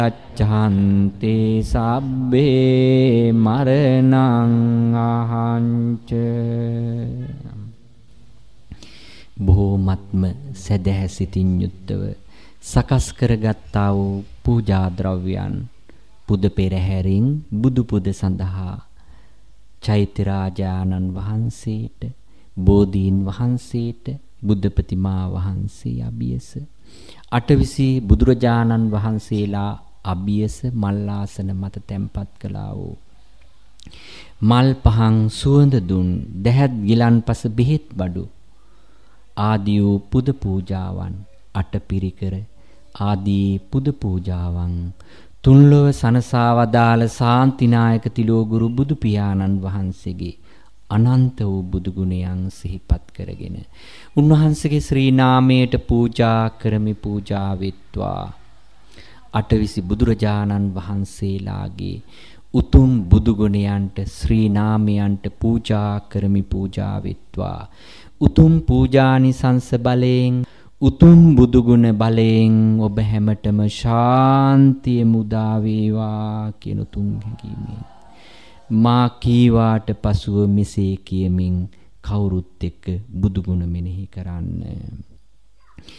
චහන්ති සබ්බේ මරණං අහංච. බොහෝමත්ම සදහැ සිතින් යුක්තව සකස් කරගත්තා වූ පූජා ද්‍රව්‍යයන් පුද පෙරහැරින් බුදු පුද සඳහා චෛත්‍ය රාජානන් වහන්සේට, බෝධීන් වහන්සේට, බුද්ධ ප්‍රතිමා වහන්සේ අභියස, අටවිසි බුදුරජාණන් වහන්සේලා අභියස මල්ලාසන මත තැන්පත් කළා වූ මල් පහන් සුවඳ දුන් දැහත් ගිලන්පස බෙහෙත් බඩු ආදී වූ පුද පූජාවන්, අටපිරිකර ආදී පුද පූජාවන් තුන්ලොව සනසා වදාළ ශාන්තිනායක තිලෝගුරු බුදු පියාණන් වහන්සේගේ අනන්ත වූ බුදු ගුණයන් සිහිපත් කරගෙන උන්වහන්සේගේ ශ්‍රී නාමයට පූජා කරමි. පූජා වෙත්වා. අටවිසි බුදුරජාණන් වහන්සේලාගේ උතුම් බුදු ගුණයන්ට, ශ්‍රී නාමයන්ට පූජා කරමි. පූජා වෙත්වා. උතුම් පූජානිසංස බලයෙන්, උතුම් බුදු ගුණ බලයෙන් ඔබ හැමතෙම ශාන්තිය මුදා වේවා කියන උතුම් හැඟීමෙන් මා කීවාට පසුව මෙසේ කියමින් කවුරුත් එක්ක බුදු ගුණ මෙනෙහි කරන්න.